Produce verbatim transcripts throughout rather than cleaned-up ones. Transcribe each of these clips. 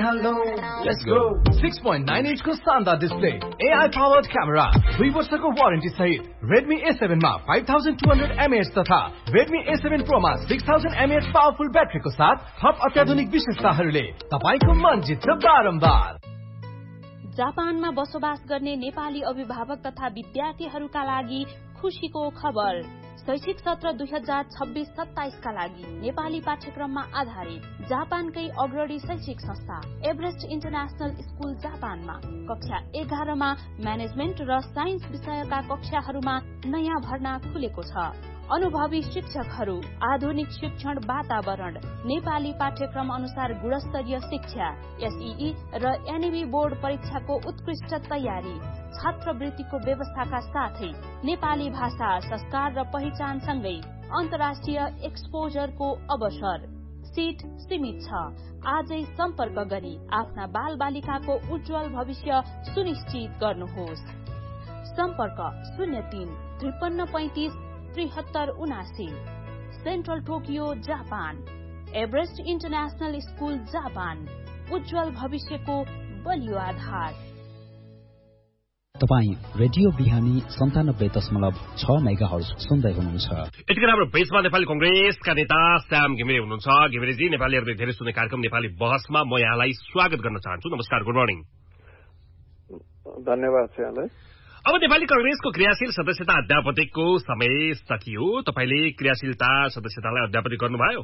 hello, let's go. six point nine inch को शानदार display, A I powered camera, दुई वर्षको वारेन्टी सहित Redmi A seven मा five thousand two hundred milliamp hour तथा Redmi A seven Pro मा six thousand milliamp hour powerful ब्याट्रीको साथ थप अत्याधुनिक विशेषताहरूले तपाईको मन जित्छ बारम्बार। जापानमा बसोबास गर्ने नेपाली अभिभावक तथा विद्यार्थीहरूका लागि खुशीको खबर। शैक्षिक सत्र दुई हजार छब्बीस सत्ताइस का लागि नेपाली पाठ्यक्रममा आधारित जापानकै अग्रणी शैक्षिक संस्था एभरेस्ट इन्टरनेशनल स्कूल जापानमा कक्षा एघारमा म्यानेजमेन्ट र साइन्स विषयका कक्षाहरूमा नयाँ भर्ना खुलेको छ। अनुभवी शिक्षकहरू, आधुनिक शिक्षण वातावरण, नेपाली पाठ्यक्रम अनुसार गुणस्तरीय शिक्षा, एसईई र एनईबी बोर्ड परीक्षाको उत्कृष्ट तयारी, छात्रवृत्तिको व्यवस्थाका साथै नेपाली भाषा, संस्कार र पहिचानसँगै अन्तर्राष्ट्रिय एक्सपोजरको अवसर। सीट सीमित छ। आजै सम्पर्क गरी आफ्ना बाल बालिकाको उज्जवल भविष्य सुनिश्चित गर्नुहोस्। सम्पर्क शून्य तीन त्रिपन्न पैंतिस त्रिहत्तर उनासी। Central Tokyo Japan. Everest international school Japan, उज्जवल भविष्यको बलियो आधार। तपाईँ रेडियो बिहानी सन्तानब्बे दशमलव छ मेगा हर्ज सुन्दै हुनुहुन्छ। यतिखेर हाम्रो बेसमा नेपाली कंग्रेसका नेता श्याम घिमिरे हुनुहुन्छ। घिमिरेजी, नेपालीहरूले धेरै सुन्ने कार्यक्रम नेपाली बहसमा म यहाँलाई स्वागत गर्न चाहन्छु। नमस्कार, गुड मर्निङ। धन्यवाद श्यामलाई। अब नेपाली कंग्रेसको क्रियाशील सदस्यता अध्यापतिको समय सकियो। तपाईले क्रियाशीलता सदस्यतालाई अध्यापति गर्नुभयो?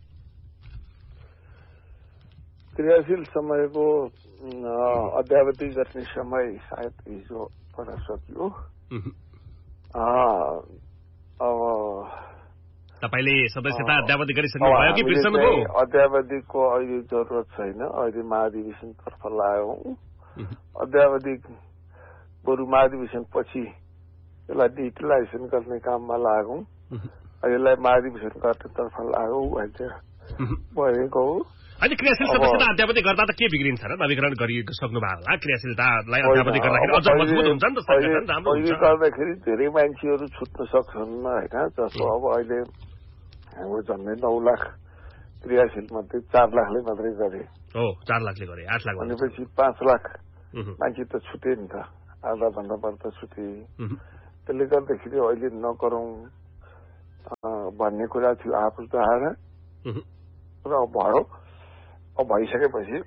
क्रियाशील समयको अध्यापति गर्ने समय सायद हिजो पर सकियो। अब तपाईले सदस्यता अध्यापति गरिसक्नुभयो कि बिर्सनुभयो? अध्यापतिको अहिले जरुरत छैन। अहिले महाधिवेशन तर्फ लाग्यौं। अध्यापति बरु महाधिवेशन पछि यसलाई डिजिटलाइजेसन गर्ने काममा लागौं। यसलाई महाधिवेशन गर्नेतर्फ लागौं भएको हो। अहिले क्रियाशील सदस्यता अध्यापति गर्दा त के बिग्रिन्छ र? नवीकरण गरिसक्नु भयो होला। क्रियाशीलतालाई अध्यापति गर्दाखेरि अझ मजबुत हुन्छ नि त। अहिले गर्दाखेरि धेरै मान्छेहरू छुट्न सक्छन् होइन। जस्तो अब अहिले हाम्रो झन्डै नौ लाख क्रियाशील मध्ये चार लाखले मात्रै गरे। हो, चार लाखले गरे, आठ लाख भनेपछि पाँच लाख मान्छे त छुटे नि त। आधा भन्दा बढ्ता छुटे। त्यसले गर्दाखेरि अहिले नगरौं भन्ने कुरा थियो आफू चाहेर र भयो। अब भइसकेपछि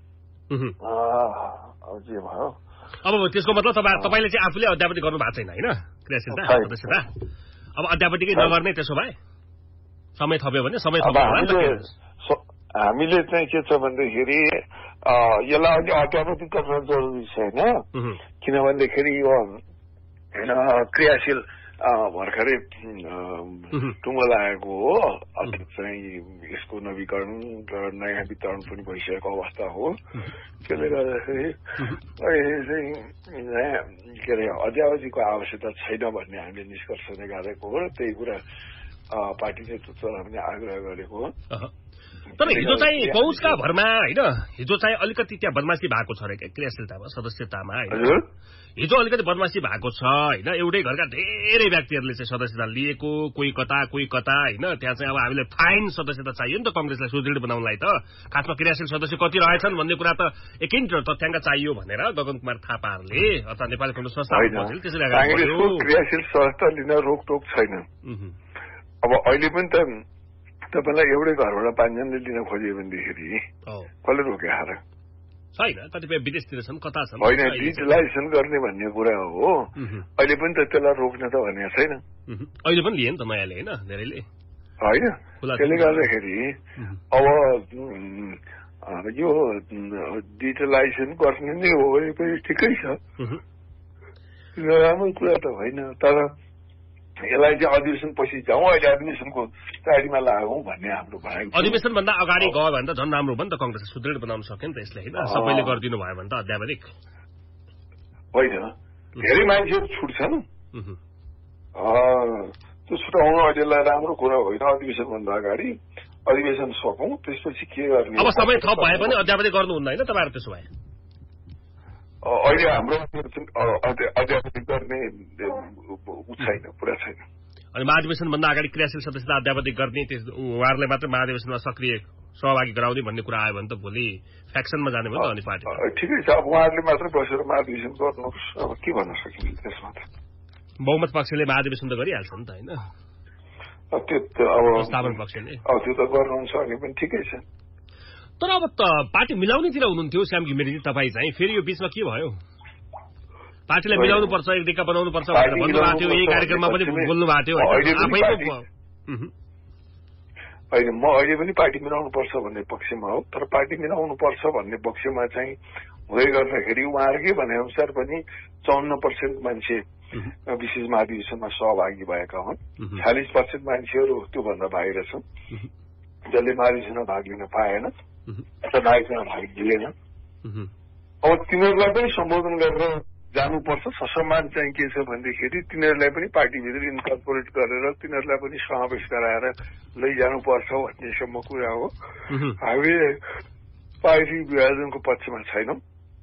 अब जे भयो। अब त्यसको मतलब तपाईँ तपाईँले चाहिँ आफूले अध्यापति गर्नु भएको छैन होइन? क्रियाशीलता सदस्यता अब अध्यापतिकै नगर्ने। त्यसो भए समय थप्यो भने समय थप्यो। हामीले चाहिँ के छ भन्दाखेरि यसलाई अहिले अध्यापति गर्न जरुरी छैन। किनभनेदेखि यो क्रियाशील भर्खरै टुङ्गो लागेको हो। अब चाहिँ यसको नवीकरण र नयाँ वितरण पनि भइसकेको अवस्था हो। त्यसले गर्दाखेरि अहिले चाहिँ के अरे अध्यापतिको आवश्यकता छैन भन्ने हामीले निष्कर्ष निकालेको हो। त्यही कुरा पार्टी नेतृत्वलाई पनि आग्रह गरेको हो। तर हिजो चाहिँ पहुँचका भरमा होइन, हिजो चाहिँ अलिकति त्यहाँ बदमासी भएको छ अरे क्रियाशीलतामा सदस्यतामा होइन। हिजो अलिकति बदमासी भएको छ होइन। एउटै घरका धेरै व्यक्तिहरूले चाहिँ सदस्यता लिएको, कोही कता कोही कता होइन। त्यहाँ चाहिँ अब हामीले फाइन सदस्यता चाहियो नि त कंग्रेसलाई सुदृढ बनाउनलाई त। खासमा क्रियाशील सदस्य कति रहेछन् भन्ने कुरा त एकै तथ्याङ्क चाहियो भनेर गगन कुमार थापाहरूले अथवा नेपाली कांग्रेस संस्था त्यसरी क्रियाशील सदस्य लिन रोकटोक छैन। अब अहिले पनि त तपाईँलाई एउटै घरबाट पाँचजनाले लिन खोज्यो भनेदेखि कसले रोके हार छैन। कतिपय विदेशतिर छन्, कता छन्। होइन, डिजिटलाइजेसन गर्ने भन्ने कुरा हो। अहिले पनि त त्यसलाई रोक्न त भनेको छैन। अहिले पनि लिए नि त नयाँले होइन, धेरैले होइन। त्यसले गर्दाखेरि अब यो डिजिटलाइजेसन गर्ने नै हो भने पनि ठिकै छ, राम्रो कुरा त होइन। तर यसलाई चाहिँ अधिवेशन पछि जाउँ, अहिले अधिवेशनको तयारीमा लागौँ भन्ने हाम्रो भएको। अधिवेशन भन्दा अगाडि गयो भने त झन् राम्रो भयो नि त। कंग्रेसले सुदृढ बनाउन सक्यो नि त यसले होइन। सबैले गरिदिनु भयो भने त अध्यापतिक होइन। धेरै मान्छेहरू छुट्छन्। त्यो छुटाउनु अहिलेलाई राम्रो कुरा होइन। अधिवेशन भन्दा अगाडि अधिवेशन सकौँ, त्यसपछि के गर्ने। अब सबै थप भए पनि अध्यापति गर्नुहुन्न होइन तपाईँहरू? त्यसो भए अहिले हाम्रो अध्यापति गर्ने छैन, पुरा छैन। अनि महाधिवेशन भन्दा अगाडि क्रियाशील सदस्यता अध्यापति गर्ने उहाँहरूले मात्रै महाधिवेशनमा सक्रिय सहभागी गराउने भन्ने कुरा आयो भने त भोलि फ्याक्सनमा जाने भयो त अनि पार्टी ठिकै छ। अब उहाँहरूले मात्रै बसेर महाधिवेशन गर्नुहोस्, अब के भन्न सकिन्छ त्यसमा त। बहुमत पक्षले महाधिवेशन त गरिहाल्छ नि त होइन, त्यो त अब स्थापन पक्षले अब त्यो त गर्नुहुन्छ भने पनि ठिकै छ। तर अब त पार्टी मिलाउनेतिर हुनुहुन्थ्यो श्याम घिमिरेजी तपाईँ चाहिँ, फेरि यो बिचमा के भयो? पार्टीलाई मिलाउनु पर्छ, एक दिक्का बनाउनु पर्छ भनेर भन्नुभएको थियो, यही कार्यक्रममा पनि बोल्नु भएको थियो होइन? होइन, म अहिले पनि पार्टी मिलाउनु पर्छ भन्ने पक्षमा हो, तर पार्टी मिलाउनु पर्छ भन्ने पक्षमा चाहिँ हुँदै गर्दाखेरि उहाँहरूकै भनेअनुसार पनि चौन्न पर्सेन्ट मान्छे विशेष महाधिवेशनमा सहभागी भएका हुन्, छ्यालिस पर्सेन्ट मान्छेहरू त्योभन्दा बाहिर छन् जसले महाधिवेशनमा भाग लिन पाएन अथवा महाधिवेशनमा भाग लिएन। अब तिनीहरूलाई पनि सम्बोधन गरेर जानुपर्छ। ससम्मान चाहिँ के छ भनेदेखि तिनीहरूलाई पनि पार्टीभित्र इन्कर्पोरेट गरेर तिनीहरूलाई पनि समावेश गराएर लैजानुपर्छ भन्नेसम्म कुरा हो। हामी पार्टी विभाजनको पक्षमा छैनौँ,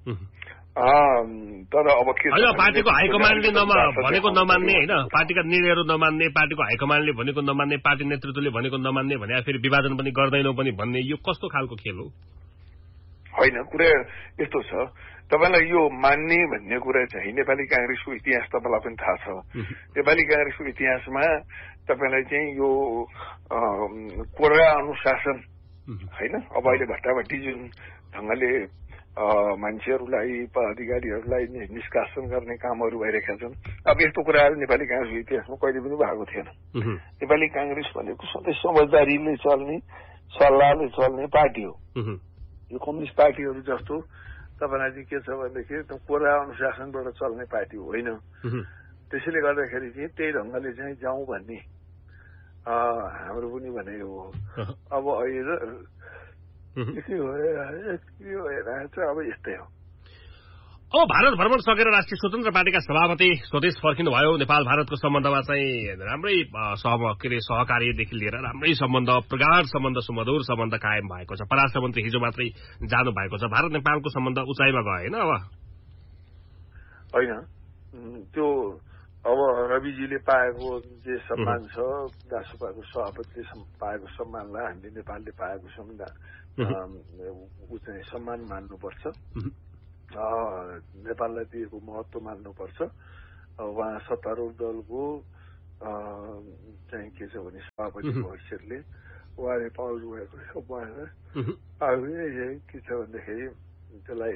तर अब के पार्टीको हाइकमान्डले भनेको नमान्ने होइन, पार्टीका निर्णयहरू नमान्ने, पार्टीको हाइकमान्डले भनेको नमान्ने, पार्टी नेतृत्वले भनेको नमान्ने भने फेरि विभाजन पनि गर्दैनौ पनि भन्ने यो कस्तो खालको खेल हो? होइन, कुरा यस्तो छ, तपाईँलाई यो मान्ने भन्ने कुरा चाहिँ नेपाली कांग्रेसको इतिहास तपाईँलाई पनि थाहा छ। नेपाली कांग्रेसको इतिहासमा तपाईँलाई चाहिँ यो कोरा अनुशासन होइन, अब अहिले भट्टाभट्टी जुन ढङ्गले मान्छेहरूलाई पदाधिकारीहरूलाई निष्कासन गर्ने कामहरू भइरहेका छन्, अब यस्तो कुराहरू नेपाली कांग्रेसको इतिहासमा कहिले पनि भएको थिएन। नेपाली कांग्रेस भनेको सधैँ समझदारीले चल्ने, सल्लाहले चल्ने पार्टी हो। यो कम्युनिस्ट पार्टीहरू जस्तो तपाईँलाई चाहिँ के छ भनेदेखि कोरा अनुशासनबाट चल्ने पार्टी होइन। त्यसैले गर्दाखेरि चाहिँ त्यही ढङ्गले चाहिँ जाउँ भन्ने हाम्रो पनि भनेको हो। अब अहिले के भइरहेछ अब यस्तै हो। अब भारत भ्रमण सकेर राष्ट्रिय स्वतन्त्र पार्टीका सभापति स्वदेश फर्किनुभयो। नेपाल भारतको सम्बन्धमा चाहिँ राम्रै सह के अरे सहकार्यदेखि लिएर राम्रै सम्बन्ध, प्रगाढ सम्बन्ध, सुमधुर सम्बन्ध कायम भएको छ। परराष्ट्र मन्त्री हिजो मात्रै जानु भएको छ। भारत नेपालको सम्बन्ध उचाइमा गयो होइन? अब होइन, त्यो अब रविजीले पाएको जे सम्मान छ, राष्ट्रसभाको सभापतिले पाएको सम्मानलाई हामीले नेपालले पाएको सम्मान ऊ चाहिँ सम्मान मान्नुपर्छ, नेपाललाई दिएको महत्व मान्नुपर्छ। उहाँ सत्तारूढ दलको चाहिँ के छ भने सभापतिको हैसियतले उहाँले पाउनु भएको सम्मानलाई हामीले चाहिँ के छ भन्दाखेरि त्यसलाई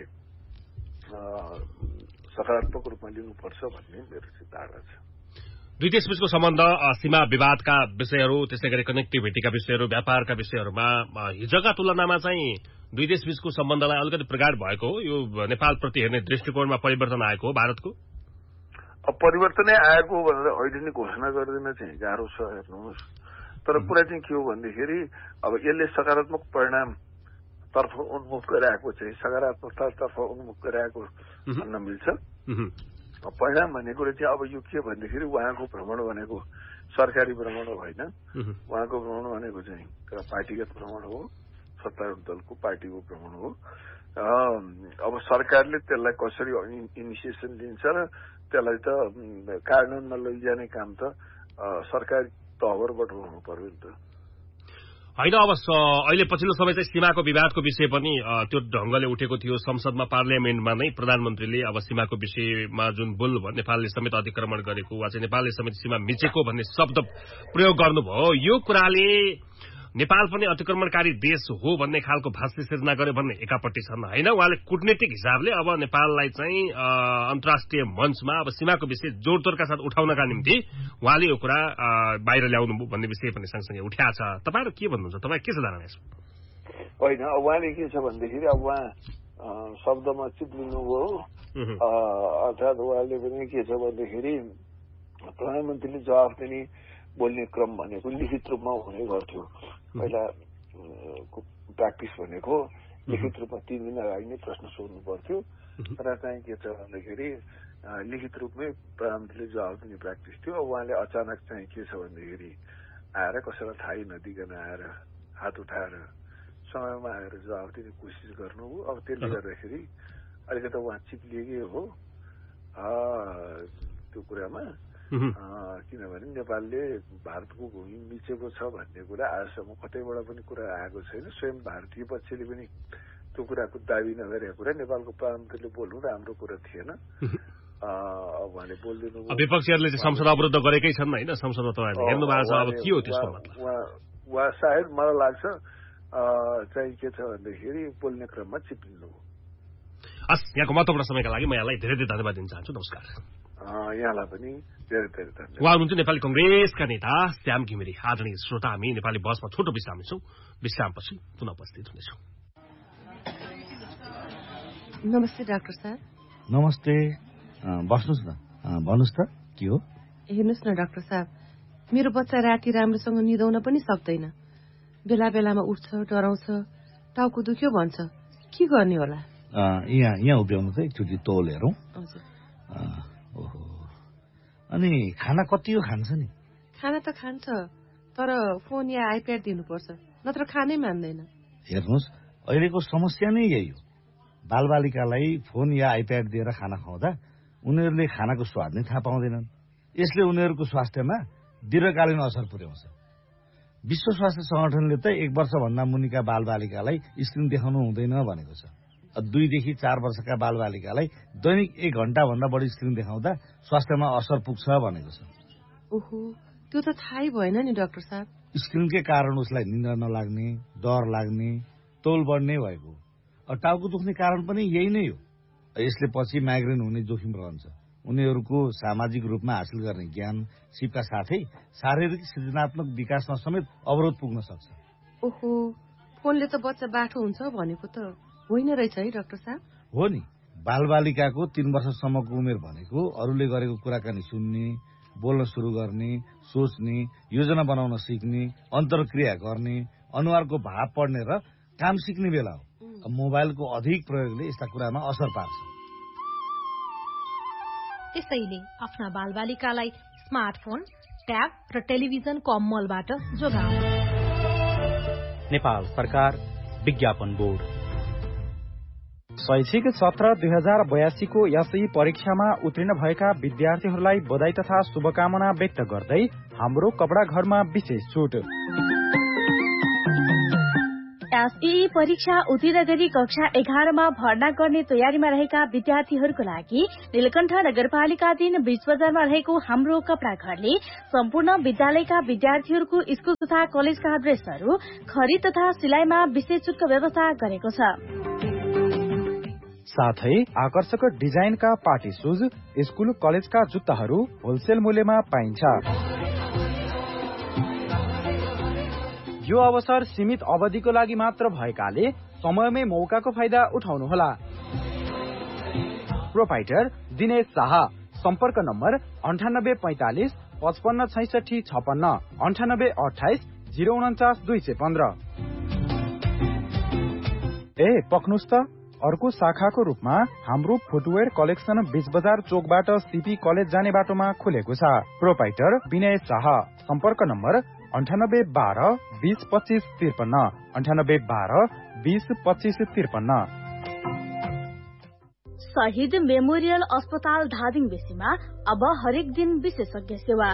सकारात्मक रूपमा लिनुपर्छ भन्ने मेरो चाहिँ धारणा छ। दुई देशबीचको सम्बन्ध, सीमा विवादका विषयहरू, त्यसै गरी कनेक्टिभिटीका विषयहरू, व्यापारका विषयहरूमा हिजोका तुलनामा चाहिँ दुई देशबीचको सम्बन्धलाई अलिकति प्रगाढ भएको हो। यो नेपालप्रति हेर्ने दृष्टिकोणमा परिवर्तन आएको हो भारतको? अब परिवर्तनै आएको भनेर अहिले नै घोषणा गर्दैन चाहिँ गाह्रो छ, हेर्नुहोस्। तर कुरा चाहिँ के हो भन्दाखेरि अब यसले सकारात्मक परिणाम तर्फ उन्मुख गराएको चाहिँ सकारात्मकतातर्फ उन्मुख गराएको भन्न मिल्छ। परिणाम भन्ने कुरा चाहिँ अब यो के भन्दाखेरि उहाँको भ्रमण भनेको सरकारी भ्रमण होइन, उहाँको भ्रमण भनेको चाहिँ पार्टीगत भ्रमण हो, सत्तारूढ दलको पार्टीको भ्रमण हो। अब सरकारले त्यसलाई कसरी इनिसिएसन लिन्छ र त्यसलाई त कार्यान्वयनमा लैजाने काम त सरकारी तहबाट हुनु पर्यो नि त होइन। अब अहिले पछिल्लो समय चाहिँ सीमाको विवादको विषय पनि त्यो ढंगले उठेको थियो। संसदमा पार्लियामेन्टमा नै प्रधानमन्त्रीले अब सीमाको विषयमा जुन बुल नेपालले समेत अतिक्रमण गरेको वा चाहिँ नेपालले समेत सीमा मिचेको भन्ने शब्द प्रयोग गर्नुभयो। यो कुराले नेपाल पनि अतिक्रमणकारी देश हो भन्ने खालको भाष्य सिर्जना गर्यो भन्ने एकापट्टि छन् होइन। उहाँले कूटनीतिक हिसाबले अब नेपाललाई चाहिँ अन्तर्राष्ट्रिय मञ्चमा अब सीमाको विषय जोडतोडका साथ उठाउनका निम्ति उहाँले यो कुरा बाहिर ल्याउनु भन्ने विषय पनि सँगसँगै उठ्या छ। तपाईँहरू के भन्नुहुन्छ? तपाईँ के छ धारणा यसमा? होइन, उहाँले के छ भन्दाखेरि अब उहाँ शब्दमा चिप्लिनुभयो, अर्थात् उहाँले पनि के छ भन्दाखेरि प्रधानमन्त्रीले जवाफ दिने बोल्ने क्रम भनेको लिखित रूपमा हुने गर्थ्यो। पहिला प्र्याक्टिस भनेको लिखित रूपमा तीन दिन अगाडि नै प्रश्न सोध्नु पर्थ्यो, तर चाहिँ के छ भन्दाखेरि लिखित रूपमै प्रधानमन्त्रीले जवाब दिने प्र्याक्टिस थियो। उहाँले अचानक चाहिँ के छ भन्दाखेरि आएर कसैलाई थाहै नदिकन आएर हात उठाएर समयमा आएर जवाब दिने कोसिस गर्नु हो। अब त्यसले गर्दाखेरि अलिकति उहाँ चिप्लिएकै हो त्यो कुरामा। किनभने नेपालले भारतको भूमि मिचेको छ भन्ने कुरा आजसम्म कतैबाट पनि कुरा आएको छैन। स्वयं भारतीय पक्षले पनि त्यो कुराको दाबी नगरेको कुरा नेपालको प्रधानमन्त्रीले बोल्नु र हाम्रो कुरा थिएन भने बोलिदिनु। विपक्षीहरूले चाहिँ संसद अवरुद्ध गरेकै छन् होइन, संसदमा तपाईँहरूले हेर्नु भएको छ, अब के हो त्यसको मतलब? उहाँ सायद मलाई लाग्छ चाहिँ के छ भन्दाखेरि बोल्ने क्रममा चिप्लिनु हो। हस्, यहाँको महत्त्वपूर्ण समयका लागि म यहाँलाई धेरै धेरै धन्यवाद दिन चाहन्छु। नमस्कार। यहाँलाई पनि धेरै धेरै धन्यवाद। उहाँ हुनुहुन्छ नेपाली कंग्रेसका नेता श्याम घिमिरे। आदरणीय श्रोता, हामी नेपाली बसमा छोटो विश्राम लिन्छौँ। विश्रामपछि पुनः उपस्थित हुनेछौँ। नमस्ते डाक्टर साहब। नमस्ते, बस्नुहोस् न। भन्नुहोस् त के हो? हेर्नुहोस् न डाक्टर साहब, मेरो बच्चा राति राम्रोसँग निदाउन पनि सक्दैन। बेला बेलामा उठ्छ, डराउँछ, टाउको दुख्यो भन्छ। के गर्ने होला? यहाँ यहाँ उभ्याउनु त एकचोटि तौल हेरौँ। हजुर। ओहो, अनि खाना कति हो खान्छ नि? खाना त खान्छ, तर फोन या आइप्याड दिनुपर्छ, नत्र खानै मान्दैन। हेर्नुहोस्, अहिलेको समस्या नै यही हो। बालबालिकालाई फोन या आइप्याड दिएर खाना खुवाउँदा उनीहरूले खानाको स्वाद नै थाहा पाउँदैनन्। यसले उनीहरूको स्वास्थ्यमा दीर्घकालीन असर पुर्याउँछ। विश्व स्वास्थ्य संगठनले त एक वर्षभन्दा मुनिका बालबालिकालाई स्क्रिन देखाउनु हुँदैन भनेको छ। दुईदेखि चार वर्षका बालबालिकालाई दैनिक एक घण्टाभन्दा बढी स्क्रिन देखाउँदा स्वास्थ्यमा असर पुग्छ भनेको छ। ओहो, त्यो त थाहै भएन नि डाक्टर साहब। स्क्रिनकै कारण उसलाई निद्रा नलाग्ने, डर लाग्ने, तौल बढ्ने भएको। टाउको दुख्ने कारण पनि यही नै हो। यसले पछि माइग्रेन हुने जोखिम रहन्छ। उनीहरूको सामाजिक रूपमा हासिल गर्ने ज्ञान सिपका साथै शारीरिक सृजनात्मक विकासमा समेत अवरोध पुग्न सक्छ। ओहो, फोनले त बच्चा बाठो हुन्छ भनेको त होइन रहेछ है डाक्टर साहब? हो नि, बालबालिकाको तीन वर्षसम्मको उमेर भनेको अरूले गरेको कुराकानी सुन्ने, बोल्न सुरु गर्ने, सोच्ने, योजना बनाउन सिक्ने, अन्तर्क्रिया गर्ने, अनुहारको भाव पढ्ने र काम सिक्ने बेला हो। मोबाइलको अधिक प्रयोगले यस्ता कुरामा असर पार्छ। त्यसैले आफ्ना बालबालिकालाई स्मार्टफोन, ट्याब र टेलिभिजनको अमलबाट जोगाउनु। नेपाल सरकार विज्ञापन बोर्ड। शैक्षिक सत्र दुई हजार बयासीको एसई परीक्षामा उत्तीर्ण भएका विद्यार्थीहरूलाई बधाई तथा शुभकामना व्यक्त गर्दै हाम्रो कपडा घरमा विशेष छुट। एसई परीक्षा उत्तीर्ण गरी कक्षा एघारमा भर्ना गर्ने तयारीमा रहेका विद्यार्थीहरूको लागि नीलकण्ठ नगरपालिका तीन बीच बजारमा रहेको हाम्रो कपडा घरले सम्पूर्ण विद्यालयका विद्यार्थीहरूको स्कूल तथा कलेजका ड्रेसहरू खरिद तथा सिलाइमा विशेष छुटको व्यवस्था गरेको छ। साथै आकर्षक डिजाइनका पार्टी सुज, स्कूल कलेजका जुत्ताहरू होलसेल मूल्यमा पाइन्छ। यो अवसर सीमित अवधिको लागि मात्र भएकाले समयमै मौकाको फाइदा उठाउनुहोला। प्रोपाइटर दिनेश शाह। सम्पर्क नम्बर अन्ठानब्बे पैंतालिस पचपन्न छैसठी छपन्न अन्ठानब्बे अठाइस जिरो उन्चास दुई सय पन्ध्र। ए पक्नुस् त, अर्को शाखाको रूपमा हाम्रो फुटवेयर कलेक्सन बीच बजार चोकबाट सीपी कलेज जाने बाटोमा खुलेको छ। प्रोपाइटर विनय शाह। सम्पर्क नम्बर अन्ठानब्बे बाह्र बीस पच्चिस त्रिपन्न अन्ठानब्बे बाह्र बीस पच्चिस त्रिपन्न। शहीद मेमोरियल अस्पताल धादिङ बेसीमा अब हरेक दिन विशेषज्ञ सेवा।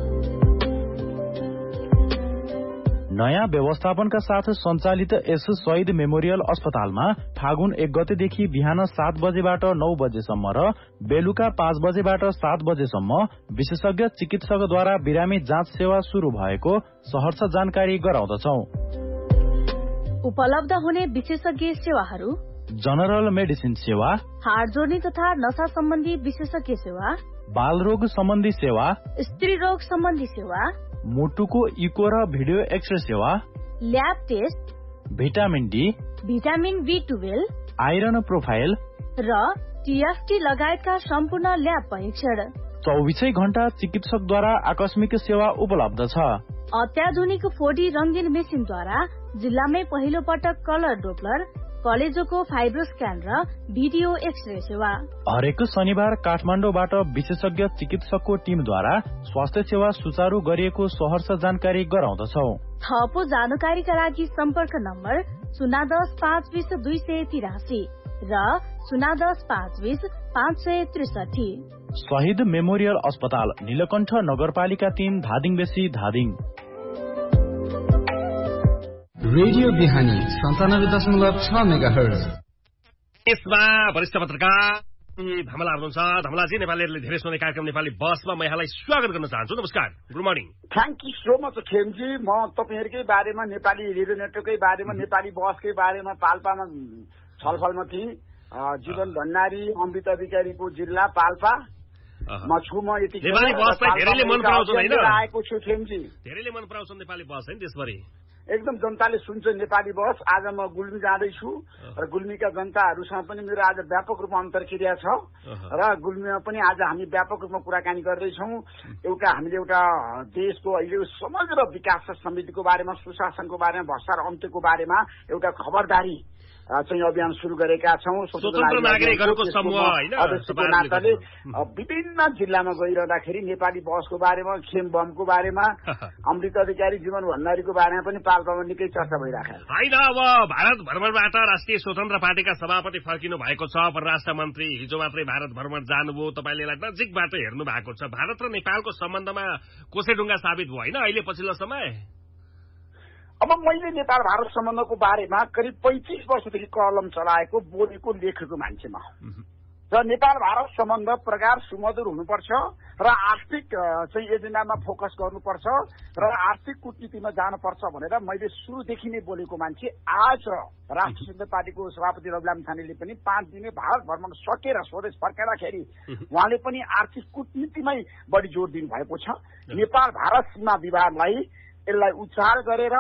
नयाँ व्यवस्थापनका साथ सञ्चालित यस शहीद मेमोरियल अस्पतालमा फागुन एक गतेदेखि बिहान सात बजेबाट नौ बजेसम्म र बेलुका पाँच बजेबाट सात बजेसम्म विशेषज्ञ चिकित्सकद्वारा बिरामी जाँच सेवा शुरू भएको सहर्ष जानकारी गराउँदछौ। उपलब्ध हुने विशेषज्ञ सेवाहरू: जनरल मेडिसिन सेवा, हाड जोड्ने तथा नशा सम्बन्धी विशेषज्ञ सेवा, बाल रोग सम्बन्धी सेवा, स्त्री रोग सम्बन्धी सेवा, मुटुको इको र भिडियो एक्सरे सेवा, lab test, vitamin D, vitamin be twelve, iron profile र टीएफटी लगायतका सम्पूर्ण ल्याब परीक्षण। चौबिसै घण्टा चिकित्सकद्वारा आकस्मिक सेवा उपलब्ध छ। अत्याधुनिक फोर डी रंगीन मेसिनद्वारा जिल्लामै पहिलो पटक कलर डोप्लर, कलेजोको फाइब्रो स्क्यान र भिडियो एक्सरे सेवा। हरेक शनिबार काठमाडौँबाट विशेषज्ञ चिकित्सकको टिमद्वारा स्वास्थ्य सेवा सुचारू गरिएको सहर्ष जानकारी गराउँदछौ। थप जानकारीका लागि सम्पर्क नम्बर शून्य दस पाँच बीस दुई सय तिरासी र शून्य दस पाँच बीस पाँच सय त्रिसठी। शहीद मेमोरियल अस्पताल नीलकण्ठ नगरपालिका तीन धादिङ बेसी धादिङ। रेडियो बिहानी सन्तानब्बे दशमलव छ मेगा हर्ज। यसमा वरिष्ठ पत्रकार धमला हुनुहुन्छ। धमलाजी, नेपालीहरूले धेरै सुन्ने कार्यक्रम नेपाली बसमा म यहाँलाई स्वागत गर्न चाहन्छु। नमस्कार, good morning. Thank you so much खेमजी। म तपाईँहरूकै बारेमा, नेपाली रेडियो नेटवर्ककै बारेमा, नेपाली बसकै बारेमा पाल्पामा छलफलमा थिएँ। जीवन भण्डारी अमृत अधिकारीको जिल्ला पाल्पा म छु। म यति नेपाली बसलाई धेरैले मन पराउँछन् हैन? आएको छु खेमजी। धेरैले मन पराउँछन् नेपाली बस हैन देशभरि। एकदम जनताले सुन्छ नेपाली बस। आज म गुल्मी जाँदैछु र गुल्मीका जनताहरूसँग पनि मेरो आज व्यापक रूपमा अन्तर्क्रिया छ र गुल्मीमा पनि आज हामी व्यापक रूपमा कुराकानी गर्दैछौँ। एउटा हामीले एउटा देशको अहिले समग्र विकास र समृद्धिको बारेमा, सुशासनको बारेमा, भ्रष्टाचार अन्त्यको बारेमा एउटा खबरदारी चाहिँ अभियान सुरु गरेका छौँ। स्वतन्त्र नागरिकहरूको समूह हैन अध्यक्षको नाताले विभिन्न जिल्लामा गइरहँदाखेरि नेपाली बसको बारेमा, खेम बमको बारेमा, अमृत अधिकारी जीवन भण्डारीको बारेमा पनि पाल्पामा निकै चर्चा भइरहेको छ हैन। अब भारत भ्रमणबाट राष्ट्रिय स्वतन्त्र पार्टीका सभापति फर्किनु भएको छ। परराष्ट्र मन्त्री हिजो मात्रै भारत भ्रमण जानुभयो। तपाईँले यसलाई नजिकबाट हेर्नु भएको छ। भारत र नेपालको सम्बन्धमा कोसेढुङ्गा साबित भयो हैन अहिले पछिल्लो समय? अब मैले नेपाल भारत सम्बन्धको बारेमा करिब पैंतिस वर्षदेखि कलम चलाएको, बोलेको, लेखेको मान्छे म र नेपाल भारत सम्बन्ध प्रगाढ सुमधुर हुनुपर्छ र आर्थिक चाहिँ एजेन्डामा फोकस गर्नुपर्छ र आर्थिक कूटनीतिमा जानुपर्छ भनेर मैले सुरुदेखि नै बोलेको मान्छे। आज राष्ट्रिय स्वतन्त्र पार्टीको सभापति रविलाम छानेले पनि पाँच दिने भारत भ्रमण सकेर स्वदेश फर्केदाखेरि उहाँले पनि आर्थिक कूटनीतिमै बढी जोड दिनुभएको छ। नेपाल भारत सीमा विवादलाई यसलाई उच्चार गरेर,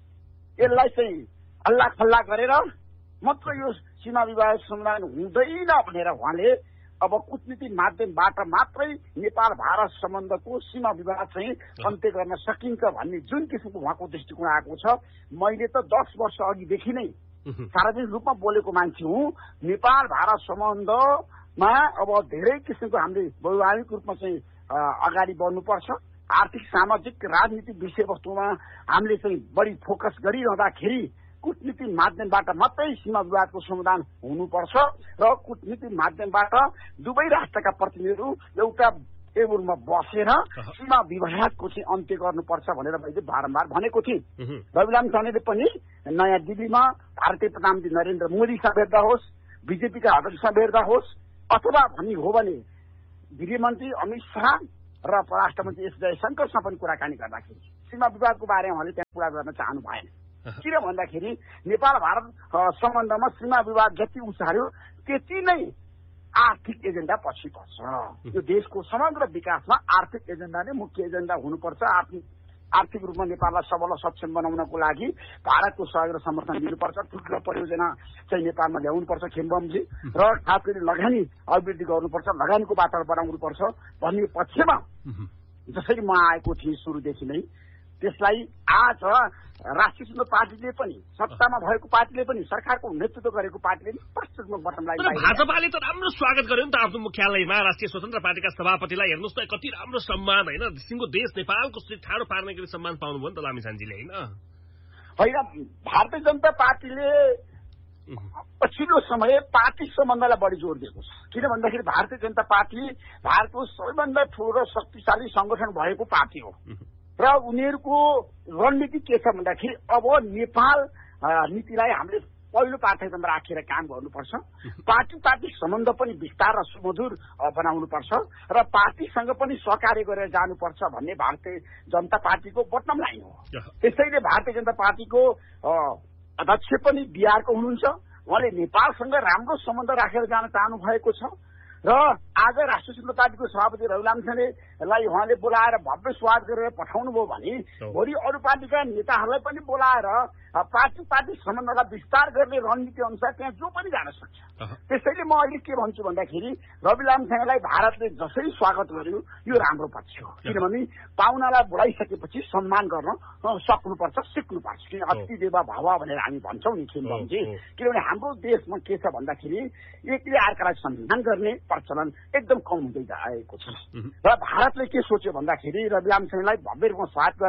यसलाई चाहिँ हल्ला खल्ला गरेर मात्र यो सीमा विवाद समाधान हुँदैन भनेर उहाँले अब कूटनीतिक माध्यमबाट मात्रै नेपाल भारत सम्बन्धको सीमा विवाद चाहिँ अन्त्य गर्न सकिन्छ भन्ने जुन किसिमको उहाँको दृष्टिकोण आएको छ। मैले त दस वर्ष अघिदेखि नै सार्वजनिक रूपमा बोलेको मान्छे हुँ। नेपाल भारत सम्बन्धमा अब धेरै किसिमको हामीले वैवाहिक रूपमा चाहिँ अगाडि बढ्नुपर्छ। आर्थिक, सामाजिक, राजनीतिक विषयवस्तुमा हामीले चाहिँ बढी फोकस गरिरहँदाखेरि कूटनीतिक माध्यमबाट मात्रै सीमा विवादको समाधान हुनुपर्छ र कूटनीतिक माध्यमबाट दुवै राष्ट्रका प्रतिनिधिहरू एउटा टेबलमा बसेर सीमा विवादको चाहिँ अन्त्य गर्नुपर्छ भनेर मैले बारम्बार भनेको थिएँ। रविलाम छानेले पनि नयाँ दिल्लीमा भारतीय प्रधानमन्त्री नरेन्द्र मोदीसँग भेट्दा होस्, बिजेपीका अध्यक्षसँग भेट्दा होस्, अथवा भन्ने हो भने गृहमन्त्री अमित शाह र परराष्ट्र मन्त्री एस जयशंकरसँग पनि कुराकानी गर्दाखेरि सीमा विवादको बारेमा उहाँले त्यहाँ कुरा गर्न चाहनु भएन। किन भन्दाखेरि नेपाल भारत सम्बन्धमा सीमा विवाद जति उचाल्यो त्यति नै आर्थिक एजेन्डा पछि पर्छ। यो देशको समग्र विकासमा आर्थिक एजेन्डा नै मुख्य एजेन्डा हुनुपर्छ। आर्थिक आर्थिक रूपमा नेपाललाई सबल सक्षम बनाउनको लागि भारतको सहयोग र समर्थन दिनुपर्छ। ठुलो परियोजना चाहिँ नेपालमा ल्याउनुपर्छ खेमबमजी, र खास गरी लगानी अभिवृद्धि गर्नुपर्छ, लगानीको वातावरण बनाउनुपर्छ भन्ने पक्षमा जसरी म आएको थिएँ सुरुदेखि नै, त्यसलाई आज राष्ट्रिय स्वतन्त्र पार्टीले पनि, सत्तामा भएको पार्टीले पनि, सरकारको नेतृत्व गरेको पार्टीले पनि स्पष्ट रूपमा बटमलाई भाजपाले त राम्रो स्वागत गर्यो नि त आफ्नो मुख्यालयमा राष्ट्रिय स्वतन्त्र पार्टीका सभापतिलाई। हेर्नुहोस् त कति राम्रो सम्मान होइन, सिङ्गो देश नेपालको ठाडो पार्ने गरी सम्मान पाउनुभयो नि त लामिछानेजीले होइन? होइन, भारतीय जनता पार्टीले पछिल्लो समय पार्टी सम्बन्धलाई बढी जोड दिएको छ। किन भन्दाखेरि भारतीय जनता पार्टी भारतको सबैभन्दा ठुलो र शक्तिशाली संगठन भएको पार्टी हो र उनीहरूको रणनीति के छ भन्दाखेरि अब नेपाल नीतिलाई हामीले पहिलो प्राथमिकतामा राखेर काम गर्नुपर्छ। पार्टी पार्टी सम्बन्ध पनि विस्तार र सुमधुर बनाउनुपर्छ र पार्टीसँग पनि सहकार्य गरेर जानुपर्छ भन्ने भारतीय जनता पार्टीको बटम लाइन हो। त्यसैले भारतीय जनता पार्टीको अध्यक्ष पनि बिहारको हुनुहुन्छ। उहाँले नेपालसँग राम्रो सम्बन्ध राखेर जान चाहनु भएको छ र आज राष्ट्रिय स्वतन्त्र पार्टीको सभापति रविलाम छानेलाई उहाँले बोलाएर भव्य स्वागत गरेर पठाउनु भयो भने भोलि अरू पार्टीका नेताहरूलाई पनि बोलाएर पार्टी पार्टी सम्बन्धलाई विस्तार गर्ने रणनीति अनुसार त्यहाँ जो पनि जान सक्छ। त्यसैले म अहिले के भन्छु भन्दाखेरि रविलाम छानेलाई भारतले जसरी स्वागत गर्यो यो राम्रो पक्ष हो। किनभने पाहुनालाई बोलाइसकेपछि सम्मान गर्न सक्नुपर्छ, सिक्नुपर्छ। किन अतिथि देव भव भनेर हामी भन्छौँ नि खेमबमजी। किनभने हाम्रो देशमा के छ भन्दाखेरि एकले अर्कालाई सम्मान गर्ने प्रचलन एकदम कम हुँदै गएको छ र भारतले के सोच्यो भन्दाखेरि रविलाम छानेलाई भव्य रूपमा स्वागत गर्ने,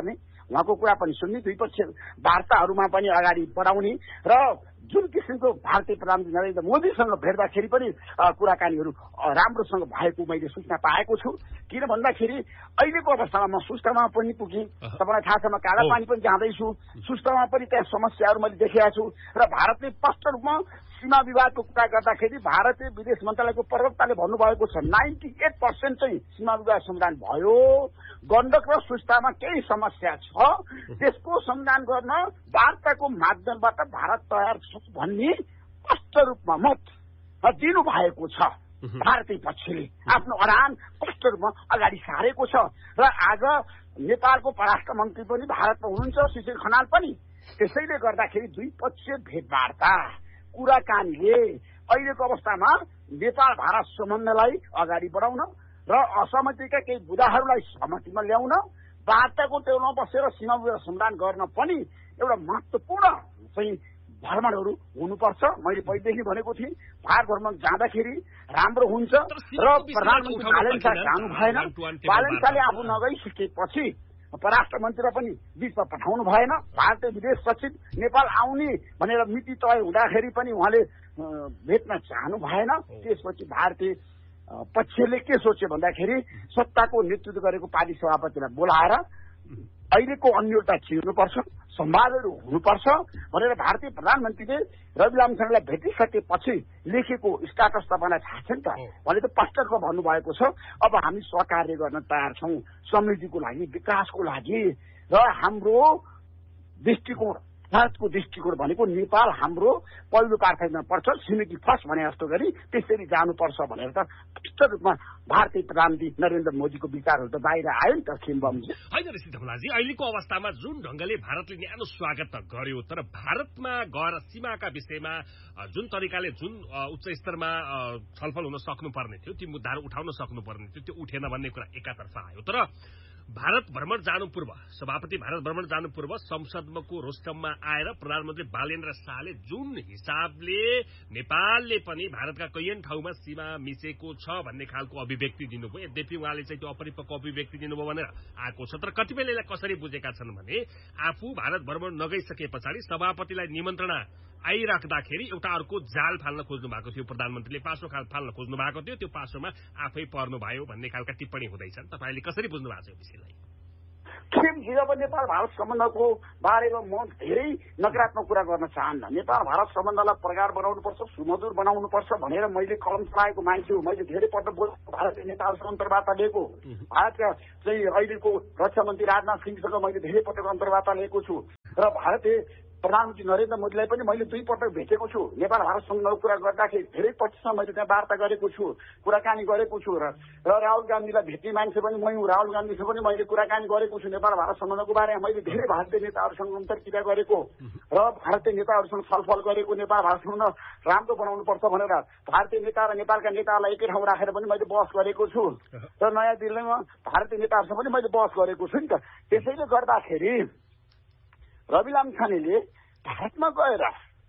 उहाँको कुरा पनि सुन्ने, द्विपक्षीय वार्ताहरूमा पनि अगाडि बढाउने र जुन किसिमको भारतीय प्रधानमन्त्री नरेन्द्र मोदीसँग भेट्दाखेरि पनि कुराकानीहरू राम्रोसँग भएको मैले सूचना पाएको छु। किन भन्दाखेरि अहिलेको अवस्थामा म सुस्तामा पनि पुगेँ, तपाईँलाई थाहा छ म काला पानी पनि जाँदैछु, सुस्तामा पनि त्यहाँ समस्याहरू मैले देखिरहेको छु र भारतले स्पष्ट रूपमा सीमा विवादको कुरा गर्दाखेरि भारतीय विदेश मन्त्रालयको प्रवक्ताले भन्नुभएको छ नाइन्टी एट पर्सेन्ट चाहिँ सीमा विवाद समाधान भयो। गण्डक र सुस्तामा केही समस्या छ, त्यसको समाधान गर्न वार्ताको माध्यमबाट भारत तयार छ भन्ने स्पष्ट रूपमा मत दिनु भएको छ। भारतीय पक्षले आफ्नो अडान स्पष्ट रूपमा अगाडि सारेको छ र आज नेपालको परराष्ट्र मन्त्री पनि भारतमा हुनुहुन्छ, सुशील खनाल पनि। त्यसैले गर्दाखेरि द्विपक्षीय भेटवार्ता कुराकानीले अहिलेको अवस्थामा नेपाल भारत सम्बन्धलाई अगाडि बढाउन र असहमतिका केही बुदाहरूलाई सहमतिमा ल्याउन वार्ताको टेबलमा बसेर सीमा विवाद समाधान गर्न पनि एउटा महत्त्वपूर्ण चाहिँ भ्रमणहरू हुनुपर्छ। मैले पहिलेदेखि भनेको थिएँ भारत भ्रमण जाँदाखेरि राम्रो हुन्छ र प्रधानमन्त्री बालेन्सा जानु भएन, बालेन्साले आफू नगइसकेपछि परराष्ट्र मन्त्रीलाई पनि बिचमा पठाउनु भएन। भारतीय विदेश सचिव नेपाल आउने भनेर मिति तय हुँदाखेरि पनि उहाँले भेट्न चाहनु भएन। त्यसपछि भारतीय पक्षले के सोच्यो भन्दाखेरि सत्ताको नेतृत्व गरेको पार्टी सभापतिलाई बोलाएर अहिलेको अन्योलता चिर्नुपर्छ, संवादहरू हुनुपर्छ भनेर भारतीय प्रधानमन्त्रीले रवि लामिछानेलाई भेटिसकेपछि लेखेको स्टाटस तपाईँलाई थाहा छ नि त। उहाँले त स्पष्ट रूपमा भन्नुभएको छ अब हामी सहकार्य गर्न तयार छौँ समृद्धिको लागि, विकासको लागि र हाम्रो दृष्टिकोण भारतको दृष्टिकोण भनेको नेपाल हाम्रो पहिलो प्राथमिकता पर्छ, छिमेकी फर्स्ट भने जस्तो गरी त्यसरी जानुपर्छ भनेर त स्पष्ट रूपमा भारतीय प्रधानमन्त्री नरेन्द्र मोदीको विचारहरू त बाहिर आयो नि त खिम्बमजी। होइन ऋषि धमलाजी, अहिलेको अवस्थामा जुन ढङ्गले भारतले न्यानो स्वागत त गर्यो तर भारतमा गएर सीमाका विषयमा जुन तरिकाले जुन उच्च स्तरमा छलफल हुन सक्नुपर्ने थियो, ती मुद्दाहरू उठाउन सक्नुपर्ने थियो, त्यो उठेन भन्ने कुरा एकातर्फ आयो। तर भारत भ्रमण जानु पूर्व सभापति भारत भ्रमण जानु पूर्व संसदको रोस्टममा आएर प्रधानमन्त्री बालेन्द्र शाहले जुन हिसाबले नेपालले पनि भारतका कैयन ठाउँमा सीमा मिचेको छ भन्ने खालको अभिव्यक्ति दिनुभयो, यद्यपि उहाँले चाहिँ त्यो अपरिपक्व अभिव्यक्ति दिनुभयो भनेर आएको छ। तर कतिपयले यसलाई कसरी बुझेका छन् भने आफू भारत भ्रमण नगइसके पछाडि सभापतिलाई निमन्त्रणा आइराख्दाखेरि एउटा अर्को जाल फाल्न खोज्नु भएको थियो, प्रधानमन्त्रीले पासो फाल्न खोज्नु भएको थियो, त्यो पासोमा आफै पर्नु भयो भन्ने खालका टिप्पणी हुँदैछन्। तपाईँले कसरी बुझ्नु भएको छ यो विषयलाई? अब नेपाल भारत सम्बन्धको बारेमा म धेरै नकारात्मक कुरा गर्न चाहन्न। नेपाल भारत सम्बन्धलाई प्रगाढ बनाउनुपर्छ, सुमधुर बनाउनुपर्छ भनेर मैले कलम चलाएको मान्छे हो। मैले धेरै पटक बोलेको भारतले नेपालसँग अन्तर्वार्ता लिएको, भारतका चाहिँ अहिलेको रक्षा मन्त्री राजनाथ सिंहसँग मैले धेरै पटक अन्तर्वार्ता लिएको छु र भारतीय प्रधानमन्त्री नरेन्द्र मोदीलाई पनि मैले दुई पटक भेटेको छु। नेपाल भारत सम्बन्धको कुरा गर्दाखेरि धेरै पक्षसँग मैले त्यहाँ वार्ता गरेको छु, कुराकानी गरेको छु र राहुल गान्धीलाई भेट्ने मान्छे पनि मै हुँ। राहुल गान्धीसँग पनि मैले कुराकानी गरेको छु। नेपाल भारत सम्बन्धको बारेमा मैले धेरै भारतीय नेताहरूसँग अन्तर्क्रिया गरेको र भारतीय नेताहरूसँग छलफल गरेको, नेपाल भारत सम्बन्ध राम्रो बनाउनुपर्छ भनेर भारतीय नेता र नेपालका नेताहरूलाई एकै ठाउँ राखेर पनि मैले बहस गरेको छु र नयाँ दिल्लीमा भारतीय नेताहरूसँग पनि मैले बहस गरेको छु नि त। त्यसैले गर्दाखेरि रवि लामिछानेले भारतमा गएर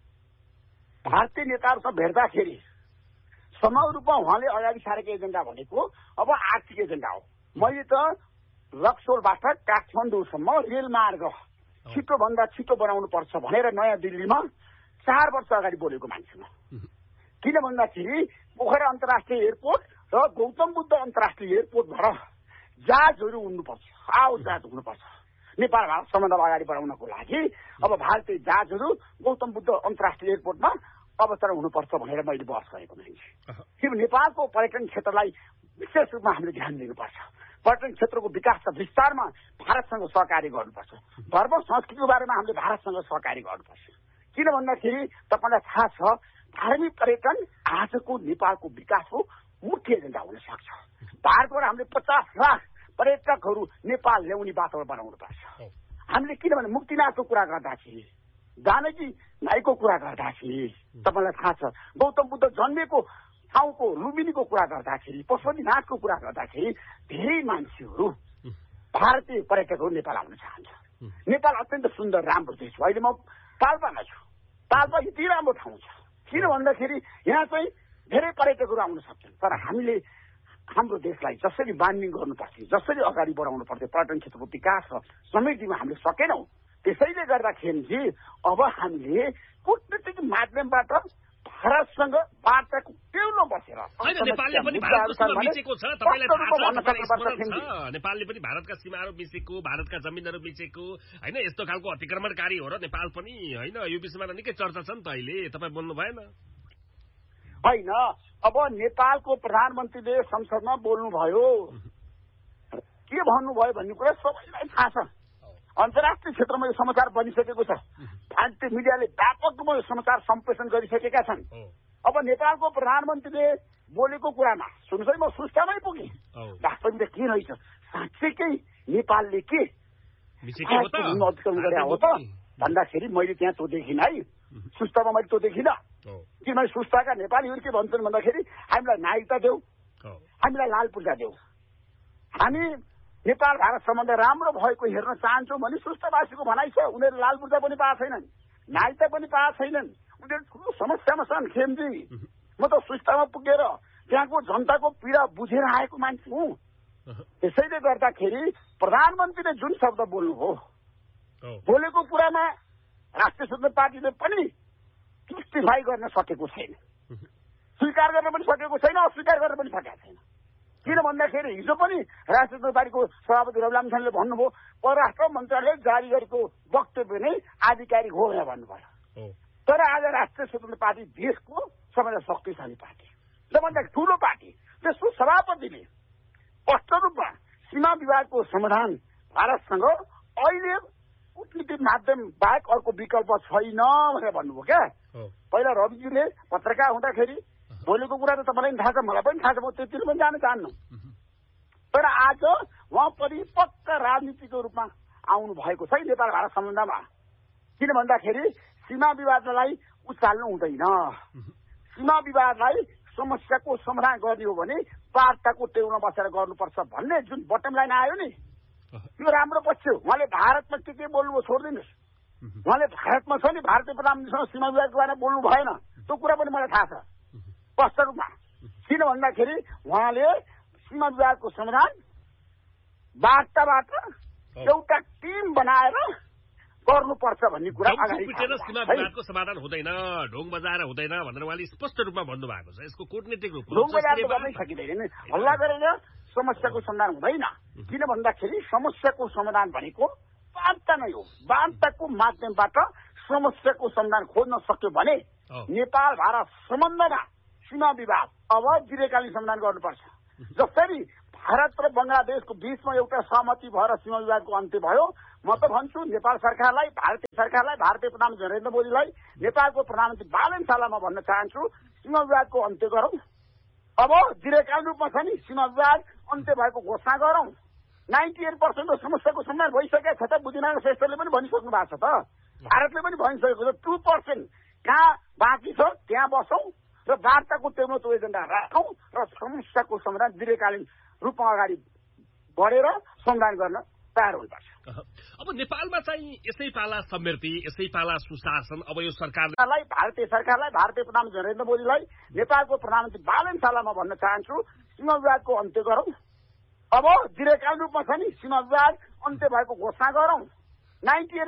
भारतीय नेताहरूसँग भेट्दाखेरि समग्र रूपमा उहाँले अगाडि सारेको एजेन्डा भनेको अब आर्थिक एजेन्डा हो। मैले त रक्सोलबाट काठमाडौँसम्म रेलमार्ग छिटोभन्दा छिटो बनाउनु पर्छ भनेर नयाँ दिल्लीमा चार वर्ष अगाडि बोलेको मान्छे म। किन भन्दाखेरि पोखरा अन्तर्राष्ट्रिय एयरपोर्ट र गौतम बुद्ध अन्तर्राष्ट्रिय एयरपोर्टबाट जहाजहरू उड्नुपर्छ, आओ जहाज हुनुपर्छ। नेपाल भारत सम्बन्धलाई अगाडि बढाउनको लागि अब भारतीय जहाजहरू गौतम बुद्ध अन्तर्राष्ट्रिय एयरपोर्टमा अवतरण हुनुपर्छ भनेर मैले बहस गरेको मान्छे। कि नेपालको पर्यटन क्षेत्रलाई विशेष रूपमा हामीले ध्यान दिनुपर्छ, पर्यटन क्षेत्रको विकास र विस्तारमा भारतसँग सहकार्य गर्नुपर्छ, धर्म संस्कृतिको बारेमा हामीले भारतसँग सहकार्य गर्नुपर्छ। किन भन्दाखेरि तपाईँलाई थाहा छ धार्मिक पर्यटन आजको नेपालको विकासको मुख्य एजेन्डा हुन सक्छ। भारतबाट हामीले पचास लाख पर्यटकहरू नेपाल ल्याउने वातावरण बनाउनुपर्छ। हामीले किनभने मुक्तिनाथको कुरा गर्दाखेरि, जानकी नाइको कुरा गर्दाखेरि, तपाईँलाई थाहा छ गौतम बुद्ध जन्मेको ठाउँको लुम्बिनीको कुरा गर्दाखेरि, पशुपतिनाथको कुरा गर्दाखेरि धेरै मान्छेहरू भारतीय पर्यटकहरू नेपाल आउन चाहन्छ। नेपाल अत्यन्त सुन्दर राम्रो देश हो। अहिले म पाल्पामा छु, पाल्पा यति राम्रो ठाउँ छ। किन भन्दाखेरि यहाँ चाहिँ धेरै पर्यटकहरू आउन सक्छन्, तर हामीले हाम्रो देशलाई जसरी बान्डिङ गर्नुपर्थ्यो, जसरी अगाडि बढाउनु पर्थ्यो पर्यटन क्षेत्रको विकास र समृद्धिमा हामीले सकेनौँ। त्यसैले गर्दाखेरि चाहिँ अब हामीले कूटनीतिक माध्यमबाट भारतसँग वार्ताको टेउलो बसेर नेपालले पनि भारतसँग मिचेको छ, तपाईँलाई थाहा छ नेपालले पनि भारतका सीमाहरू मिचेको, भारतका जमिनहरू मिचेको होइन, यस्तो खालको अतिक्रमणकारी हो र नेपाल पनि होइन, यो विषयमा त निकै चर्चा छ नि त अहिले, तपाईँ बोल्नु भएन होइन। अब नेपालको प्रधानमन्त्रीले संसदमा बोल्नुभयो, के भन्नुभयो भन्ने कुरा सबैलाई थाहा छ। अन्तर्राष्ट्रिय क्षेत्रमा यो समाचार बनिसकेको छ, भारतीय मिडियाले व्यापक रूपमा यो समाचार सम्प्रेषण गरिसकेका छन्। अब नेपालको प्रधानमन्त्रीले बोलेको कुरामा सुन्नुहोस् है, म सुस्तामै पुगेँ, वास्तवमा के रहेछ साँच्चैकै नेपालले के अतिक्रमण गरे हो त भन्दाखेरि मैले त्यहाँ त्यो देखिनँ है, सुस्तामा मैले त्यो देखिनँ। किनभने सुस्ताका नेपालीहरू के भन्छन् भन्दाखेरि हामीलाई नागरिकता देऊ, हामीलाई लाल पूर्जा देऊ, हामी नेपाल भारत सम्बन्ध राम्रो भएको हेर्न चाहन्छौँ भने सुस्तावासीको भनाइ छ। उनीहरू लाल पूर्जा पनि पाएको छैनन्, नागरिकता पनि पाएको छैनन्, उनीहरू ठुलो समस्यामा छन्। खेमजी, म त सुस्तामा पुगेर त्यहाँको जनताको पीडा बुझेर आएको मान्छे हुँ। त्यसैले गर्दाखेरि प्रधानमन्त्रीले जुन शब्द बोल्नुभयो, बोलेको कुरामा राष्ट्रिय स्वतन्त्र पार्टीले पनि जस्टिफाई गर्न सकेको छैन, स्वीकार गर्न पनि सकेको छैन, अस्वीकार गर्न पनि सकेको छैन। किन भन्दाखेरि हिजो पनि राष्ट्रिय स्वतन्त्र पार्टीको सभापति रविलामिछानेले भन्नुभयो परराष्ट्र मन्त्रालयले जारी गरेको वक्तव्य नै आधिकारिक हो भनेर भन्नुभयो। तर आज राष्ट्रिय स्वतन्त्र पार्टी देशको सबैभन्दा शक्तिशाली पार्टी, सबभन्दा ठुलो पार्टी, त्यसको सभापतिले स्पष्ट रूपमा सीमा विवादको समाधान भारतसँग अहिले कूटनीतिक माध्यम बाहेक अर्को विकल्प छैन भनेर भन्नुभयो क्या। पहिला रविजीले पत्रकार हुँदाखेरि बोलेको कुरा त तपाईँलाई पनि थाहा छ, मलाई पनि थाहा छ, म त्यतिर पनि जान चाहन्नु। तर आज उहाँ परिपक्व राजनीतिको रूपमा आउनु भएको छ नेपाल भारत सम्बन्धमा। किन भन्दाखेरि सीमा विवादलाई उचाल्नु हुँदैन, सीमा विवादलाई समस्याको समाधान गर्ने हो भने वार्ताको टेउमा बसेर गर्नुपर्छ भन्ने जुन बटम लाइन आयो नि, यो राम्रो पक्ष हो। उहाँले भारतमा के के बोल्नुभयो छोडिदिनुहोस्, उहाँले भारतमा छ नि भारतीय प्रधानमन्त्रीसँग सीमा विवादको बारेमा बोल्नु भएन, त्यो कुरा पनि मलाई थाहा छ स्पष्ट रूपमा। किन भन्दाखेरि उहाँले सीमा विवादको समाधान वार्ताबाट एउटा टिम बनाएर गर्नुपर्छ भन्ने कुरा अगाडि सीमा विवादको समाधान हुँदैन, ढोङ बजाएर हुँदैन भनेर उहाँले स्पष्ट रूपमा भन्नुभएको छ। यसको कूटनीतिक रूपमा ढोङ बजाएर गर्नै सकिँदैन, हल्ला गरेर समस्याको समाधान हुँदैन। किन भन्दाखेरि समस्याको समाधान भनेको वार्ता नै हो, वार्ताको माध्यमबाट समस्याको समाधान खोज्न सक्यो भने नेपाल भारत सम्बन्धमा सीमा विवाद अब दीर्घकालीन समाधान गर्नुपर्छ। जसरी भारत र बंगलादेशको बीचमा एउटा सहमति भएर सीमा विवादको अन्त्य भयो, म त भन्छु नेपाल सरकारलाई, भारतीय सरकारलाई, भारतीय प्रधानमन्त्री नरेन्द्र मोदीलाई, नेपालको प्रधानमन्त्री बालन शाहलाई म भन्न चाहन्छु सीमा विवादको अन्त्य गरौँ। अब दीर्घकालीन रूपमा छ नि सीमा विवाद अन्त्य भएको घोषणा गरौँ। नाइन्टी एट पर्सेन्ट समस्याको समाधान भइसकेको छ त, बुद्धिनारायण श्रेष्ठले पनि भनिसक्नु भएको छ त, भारतले पनि भनिसकेको छ। टू पर्सेन्ट कहाँ बाँकी छ त्यहाँ बसौँ र वार्ताको टेबलमा त्यो एजेन्डा राखौँ र समस्याको समाधान दीर्घकालीन रूपमा अगाडि बढेर समाधान गर्न तयार हुनुपर्छ। अब नेपालमा चाहिँ यसै पाला समृद्धि, यसै पाला सुशासन, अब यो सरकारलाई, भारतीय सरकारलाई, भारतीय प्रधानमन्त्री नरेन्द्र मोदीलाई, नेपालको प्रधानमन्त्री बालन शाहलाई म भन्न चाहन्छु सीमा विवादको अन्त्य गरौँ। अब दीर्घकालीन रूपमा छ नि सीमा विवाद अन्त्य भएको घोषणा गरौँ। नाइन्टी